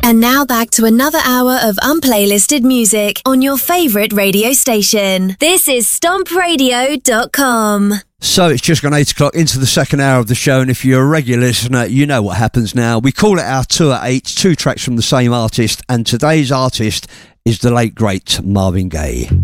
And now back to another hour of unplaylisted music on your favourite radio station. This is StompRadio.com. So it's just gone 8 o'clock into the second hour of the show, and if you're a regular listener, you know what happens now. We call it our Tour 8, 2 tracks from the same artist, and today's artist is the late, great Marvin Gaye.